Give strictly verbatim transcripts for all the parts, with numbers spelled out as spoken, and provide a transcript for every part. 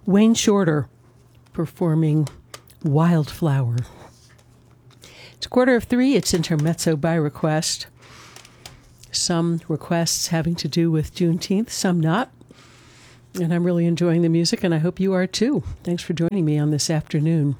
Wayne Shorter performing Wildflower. It's a quarter of three. It's Intermezzo by request. Some requests having to do with Juneteenth, some not. And I'm really enjoying the music, and I hope you are too. Thanks for joining me on this afternoon.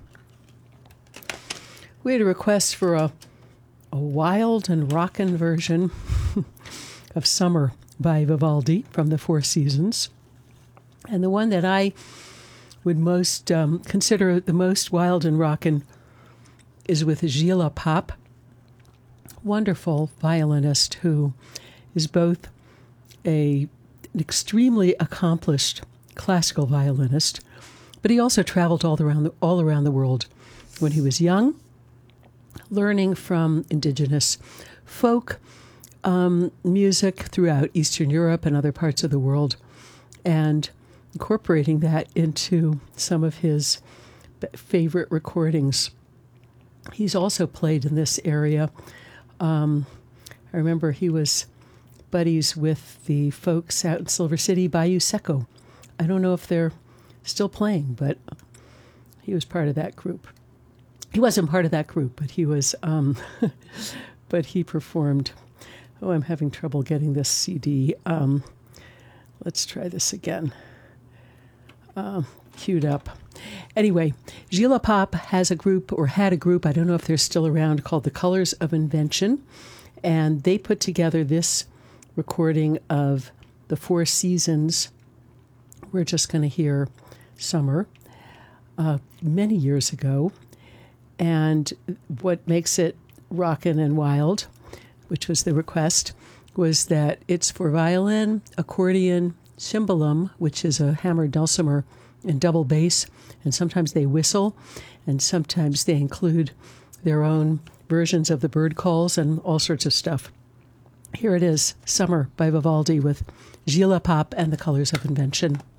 We had a request for a, a wild and rockin' version of Summer by Vivaldi from the Four Seasons. And the one that I would most um, consider the most wild and rockin' is with Gila Pop, wonderful violinist who is both a, an extremely accomplished classical violinist, but he also traveled all around the, all around the world when he was young, learning from indigenous folk um, music throughout Eastern Europe and other parts of the world, and incorporating that into some of his favorite recordings. He's also played in this area. Um, I remember he was buddies with the folks out in Silver City, Bayou Seco. I don't know if they're still playing, but he was part of that group. He wasn't part of that group, but he was, um, but he performed. Oh, I'm having trouble getting this C D. Um, let's try this again. Uh, queued up. Anyway, Gila Pop has a group, or had a group, I don't know if they're still around, called The Colors of Invention. And they put together this recording of the Four Seasons. We're just going to hear Summer, uh, many years ago. And what makes it rockin' and wild, which was the request, was that it's for violin, accordion, cymbalum, which is a hammered dulcimer, and double bass, and sometimes they whistle, and sometimes they include their own versions of the bird calls and all sorts of stuff. Here it is, Summer by Vivaldi with Gila Pop and the Colors of Invention.